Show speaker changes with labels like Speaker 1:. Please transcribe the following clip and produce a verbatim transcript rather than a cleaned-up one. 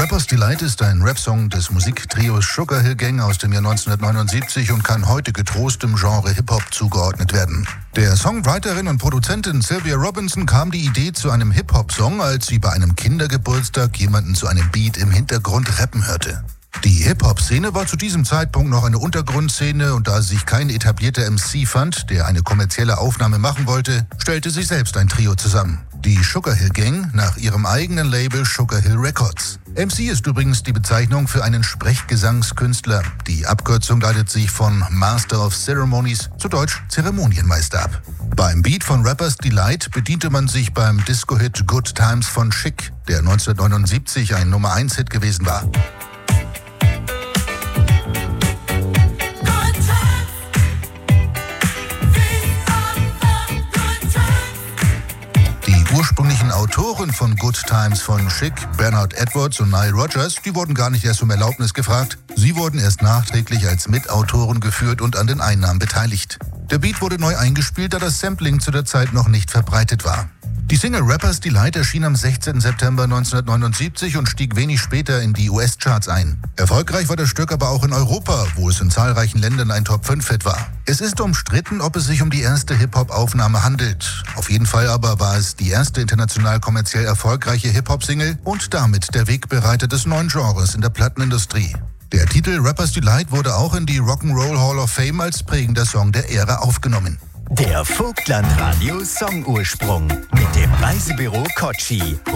Speaker 1: Rapper's Delight ist ein Rapsong des Musiktrios Sugar Hill Gang aus dem Jahr neunzehnhundertneunundsiebzig und kann heute getrost im Genre Hip-Hop zugeordnet werden. Der Songwriterin und Produzentin Sylvia Robinson kam die Idee zu einem Hip-Hop-Song, als sie bei einem Kindergeburtstag jemanden zu einem Beat im Hintergrund rappen hörte. Die Hip-Hop-Szene war zu diesem Zeitpunkt noch eine Untergrundszene und da sich kein etablierter M C fand, der eine kommerzielle Aufnahme machen wollte, stellte sich selbst ein Trio zusammen. Die Sugar Hill Gang nach ihrem eigenen Label Sugar Hill Records. M C ist übrigens die Bezeichnung für einen Sprechgesangskünstler. Die Abkürzung leitet sich von Master of Ceremonies, zu Deutsch Zeremonienmeister, ab. Beim Beat von Rapper's Delight bediente man sich beim Disco-Hit Good Times von Chic, der neunzehnhundertneunundsiebzig ein Nummer eins Hit gewesen war. Die ursprünglichen Autoren von Good Times von Chic, Bernard Edwards und Nile Rodgers, die wurden gar nicht erst um Erlaubnis gefragt. Sie wurden erst nachträglich als Mitautoren geführt und an den Einnahmen beteiligt. Der Beat wurde neu eingespielt, da das Sampling zu der Zeit noch nicht verbreitet war. Die Single Rapper's Delight erschien am sechzehnten September neunzehnhundertneunundsiebzig und stieg wenig später in die U S-Charts ein. Erfolgreich war das Stück aber auch in Europa, wo es in zahlreichen Ländern ein Top fünf Hit war. Es ist umstritten, ob es sich um die erste Hip-Hop-Aufnahme handelt. Auf jeden Fall aber war es die erste international kommerziell erfolgreiche Hip-Hop-Single und damit der Wegbereiter des neuen Genres in der Plattenindustrie. Der Titel Rapper's Delight wurde auch in die Rock'n'Roll Hall of Fame als prägender Song der Ära aufgenommen.
Speaker 2: Der Vogtland Radio Songursprung mit dem Reisebüro Kotschi.